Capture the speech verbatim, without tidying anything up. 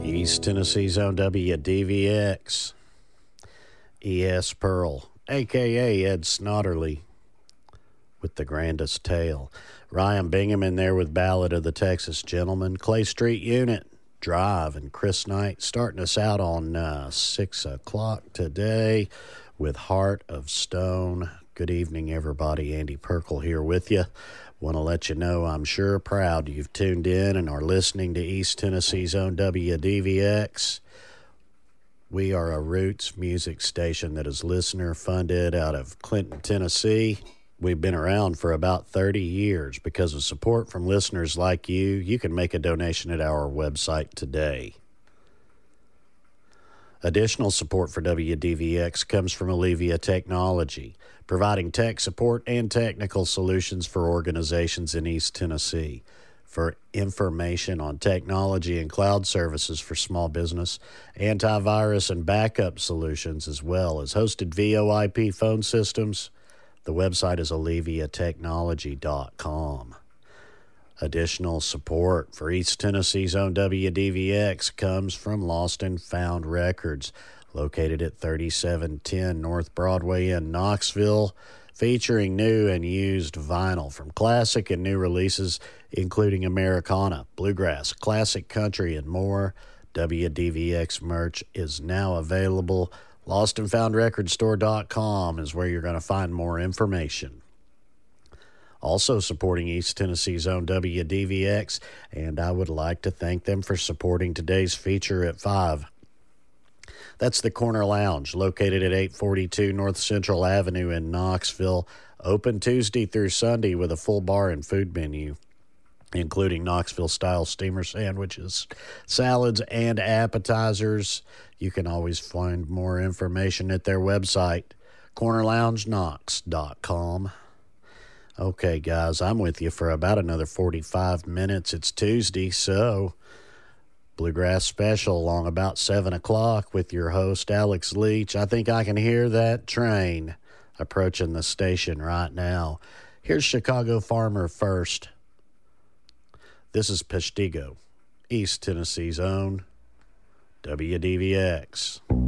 East Tennessee's own W D V X. E S. Pearl, a k a. Ed Snodderly, with the grandest tale. Ryan Bingham in there with Ballad of the Texas Gentleman. Clay Street Unit, Drive, and Chris Knight starting us out on uh, six o'clock today with Heart of Stone. Good evening, everybody. Andy Perkle here with you. Want to let you know I'm sure proud you've tuned in and are listening to East Tennessee's own W D V X. We are a roots music station that is listener-funded out of Clinton, Tennessee. We've been around for about thirty years. Because of support from listeners like you, you can make a donation at our website today. Additional support for W D V X comes from Allevia Technology, providing tech support and technical solutions for organizations in East Tennessee. For information on technology and cloud services for small business, antivirus and backup solutions, as well as hosted V O I P phone systems, the website is allevia technology dot com. Additional support for East Tennessee's own W D V X comes from Lost and Found Records, located at thirty-seven ten North Broadway in Knoxville, featuring new and used vinyl from classic and new releases, including Americana, bluegrass, classic country, and more. W D V X merch is now available. lost and found record store dot com is where you're going to find more information. Also supporting East Tennessee's own W D V X, and I would like to thank them for supporting today's feature at five. That's the Corner Lounge, located at eight forty-two North Central Avenue in Knoxville, open Tuesday through Sunday with a full bar and food menu, including Knoxville-style steamer sandwiches, salads, and appetizers. You can always find more information at their website, corner lounge knox dot com. Okay, guys, I'm with you for about another forty-five minutes. It's Tuesday, so Bluegrass Special along about seven o'clock with your host, Alex Leach. I think I can hear that train approaching the station right now. Here's Chicago Farmer first. This is Peshtigo, East Tennessee's own W D V X.